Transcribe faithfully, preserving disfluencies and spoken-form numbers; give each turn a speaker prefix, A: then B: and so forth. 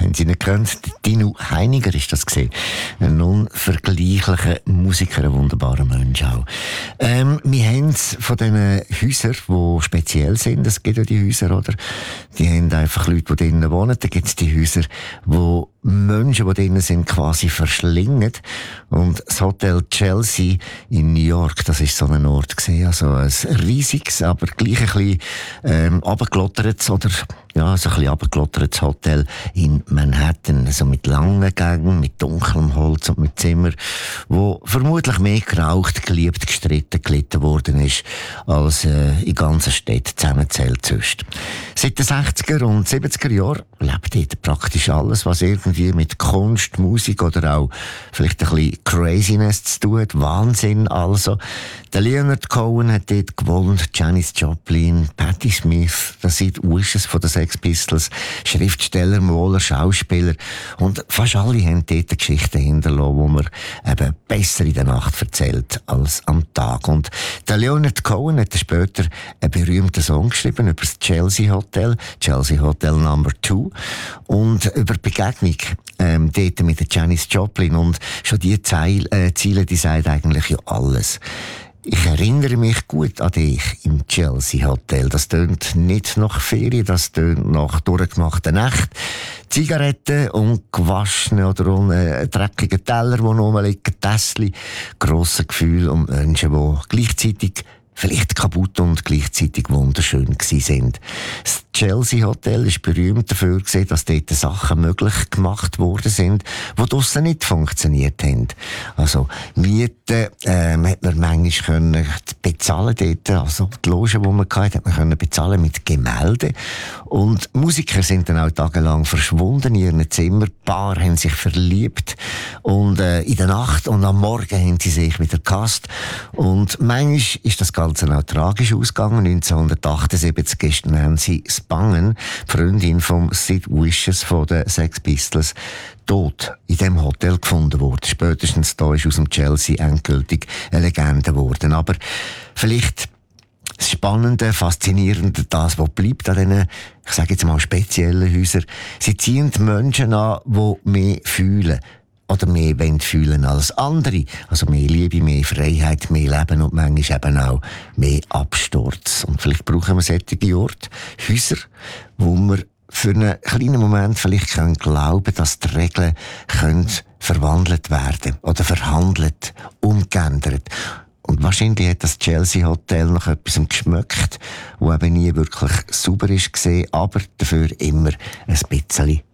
A: Wenn Sie nicht kennen, Dino Heiniger ist das gesehen. Ein unvergleichlicher Musiker, ein wunderbarer Mensch auch. Ähm, wir haben es von diesen Häusern, die speziell sind. Es gibt ja die Häuser, oder? Die haben einfach Leute, die drinnen wohnen. Da gibt es die Häuser, wo Menschen, die drinnen sind, quasi verschlingen. Und das Hotel Chelsea in New York, das ist so ein Ort gewesen. Also ein riesiges, aber gleich ein bisschen ähm, runtergelottertes oder ja, so ein bisschen runtergelottertes Hotel in Manhattan. Also mit langen Gängen, mit dunklem Holz und mit Zimmer, wo vermutlich mehr geraucht, geliebt, gestritten, gelitten worden ist, als äh, in ganzen Städten zusammenzählt sonst. Seit den sechziger und siebziger Jahren lebt dort praktisch alles, was irgendwie mit Kunst, Musik oder auch vielleicht ein bisschen Craziness zu tun hat. Wahnsinn also. Der Leonard Cohen hat dort gewohnt, Janis Joplin, Patti Smith, das sind Wishes von den Sex Pistols, Schriftsteller, Maler, Schauspieler und fast alle haben dort Geschichten hinterlassen, wo man eben besser in der Nacht erzählt als am Tag. Und der Leonard Cohen hat später einen berühmten Song geschrieben über das Chelsea Hotel, Chelsea Hotel Number Two, und über die Begegnung ähm, dort mit der Janis Joplin. Und schon die Zeile, äh, Ziele, die sagen eigentlich ja alles. Ich erinnere mich gut an dich im Chelsea Hotel. Das tönt nicht nach Ferien, das tönt nach durchgemachten Nächten. Zigaretten und gewaschene oder äh, dreckige Teller, die rumliegen, Tässchen, grosse Gefühle und Menschen, die gleichzeitig vielleicht kaputt und gleichzeitig wunderschön gewesen sind. Das Chelsea Hotel ist berühmt dafür gewesen, dass dort Sachen möglich gemacht worden sind, die draussen nicht funktioniert haben. Also Mieten ähm, hat man manchmal können bezahlen dort, also die Logen, die man hatte, hat man können bezahlen mit Gemälden. Und Musiker sind dann auch tagelang verschwunden in ihren Zimmern. Ein paar haben sich verliebt und äh, in der Nacht und am Morgen haben sie sich wieder gehasst. Und manchmal ist das Ganze auch tragisch ausgegangen. neunzehnhundertachtundsiebzig ist Nancy Spangen, die Freundin von Sid Vicious von den Sex Pistols, tot in dem Hotel gefunden worden. Spätestens da ist aus dem Chelsea endgültig eine Legende geworden. Aber vielleicht das Spannende, Faszinierende, das, was bleibt an diesen, ich sage jetzt mal, speziellen Häusern. Sie ziehen die Menschen an, die mehr fühlen. Oder mehr wollen fühlen als andere. Also mehr Liebe, mehr Freiheit, mehr Leben und manchmal eben auch mehr Absturz. Und vielleicht brauchen wir solche Orte, Häuser, wo wir für einen kleinen Moment vielleicht können glauben, dass die Regeln können verwandelt werden oder verhandelt, umgeändert. Und wahrscheinlich hat das Chelsea Hotel noch etwas geschmeckt, wo eben nie wirklich sauber ist gesehen, aber dafür immer ein bisschen